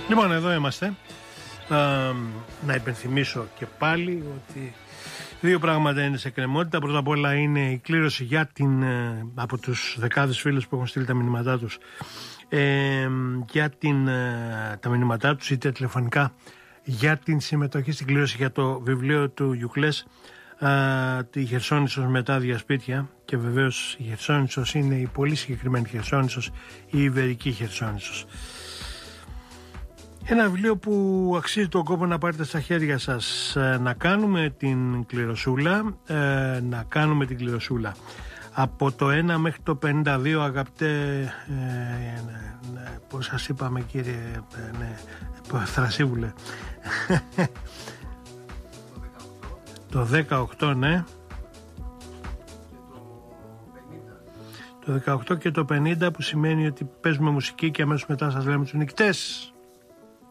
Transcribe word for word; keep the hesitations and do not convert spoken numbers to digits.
Λοιπόν, εδώ είμαστε. Α, να υπενθυμίσω και πάλι ότι δύο πράγματα είναι σε εκκρεμότητα. Πρώτα απ' όλα είναι η κλήρωση για την, από τους δεκάδες φίλους που έχουν στείλει τα μηνύματά τους, ε, για την, τα μηνύματά τους είτε τηλεφωνικά για την συμμετοχή στην κλήρωση για το βιβλίο του Γιουκλές, τη Χερσόνησος με τα άδεια σπίτια. Και βεβαίως η Χερσόνησος είναι η πολύ συγκεκριμένη Χερσόνησος, η Ιβερική Χερσόνησος. Ένα βιβλίο που αξίζει τον κόπο να πάρετε στα χέρια σας. Να κάνουμε την κληροσούλα, να κάνουμε την κληροσούλα. Από το ένα μέχρι το πενήντα δύο, αγαπητέ, ε, ναι, πώς σας είπαμε κύριε, ναι, Θρασίβουλε. Το δεκαοκτώ, ναι. Το δεκαοκτώ και το πενήντα, που σημαίνει ότι παίζουμε μουσική και αμέσως μετά σας λέμε τους νικητές.